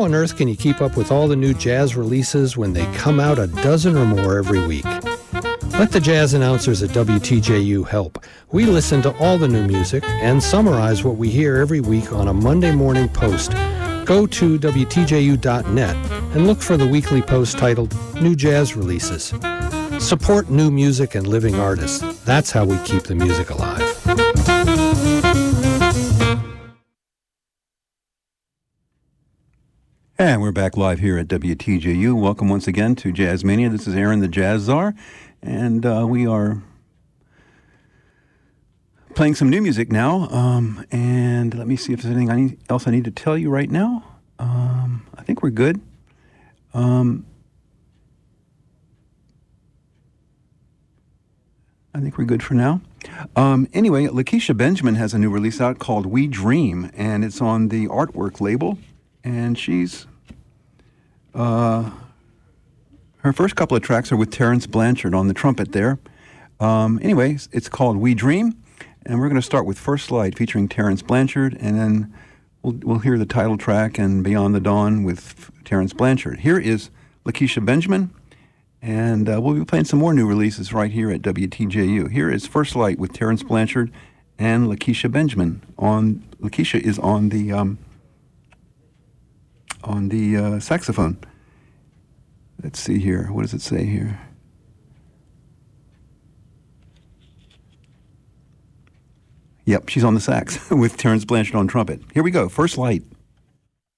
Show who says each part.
Speaker 1: on earth can you keep up with all the new jazz releases when they come out a dozen or more every week? Let the jazz announcers at WTJU help. We listen to all the new music and summarize what we hear every week on a Monday morning post. Go to WTJU.net and look for the weekly post titled New Jazz Releases. Support new music and living artists. That's how we keep the music alive.
Speaker 2: And we're back live here at WTJU. Welcome once again to Jazz Mania. This is Aaron the Jazz Czar, and we are playing some new music now. And let me see if there's anything else I need to tell you right now. I think we're good. I think we're good for now. Anyway, Lakeisha Benjamin has a new release out called We Dream, and it's on the Artwork label. And she's her first couple of tracks are with Terence Blanchard on the trumpet there. Anyway, it's called We Dream, and we're going to start with First Light featuring Terence Blanchard, and then we'll hear the title track and Beyond the Dawn with Terence Blanchard. Here is Lakeisha Benjamin, and we'll be playing some more new releases right here at WTJU. Here is First Light with Terence Blanchard and Lakeisha Benjamin. Lakeisha is on the saxophone. Let's see here. What does it say here? Yep, she's on the sax with Terence Blanchard on trumpet. Here we go. First Light.